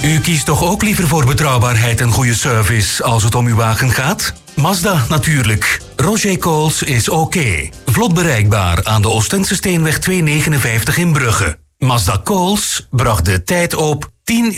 U kiest toch ook liever voor betrouwbaarheid en goede service als het om uw wagen gaat? Mazda natuurlijk. Roger Coles is oké. Vlot bereikbaar aan de Oostende Steenweg 259 in Brugge. Mazda Coles bracht de tijd op 10